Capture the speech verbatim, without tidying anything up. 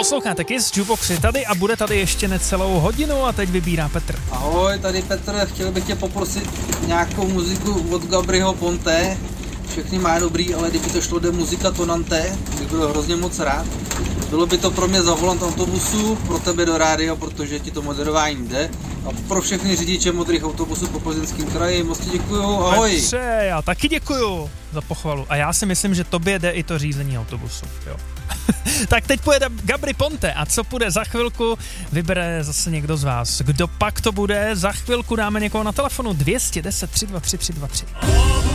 Posloucháte Kiss, Jukebox je tady a bude tady ještě necelou hodinu a teď vybírá Petr. Ahoj, tady Petr, chtěl bych tě poprosit nějakou muziku od Gabriho Ponte. Všechny má dobrý, ale kdyby to šlo do muzika tonante, bych byl hrozně moc rád. Bylo by to pro mě za volant autobusu, pro tebe do rádia, protože ti to moderování jde. A pro všechny řidiče modrých autobusů po Plzeňském kraji moc ti děkuju, ahoj. Petře, já taky děkuju za pochvalu. A já si myslím, že tobě jde i to řízení autobusu, jo. Tak teď pojede Gabry Ponte a co půjde za chvilku, vybere zase někdo z vás. Kdo pak to bude? Za chvilku dáme někoho na telefonu dvě stě deset tři dva tři tři dva tři.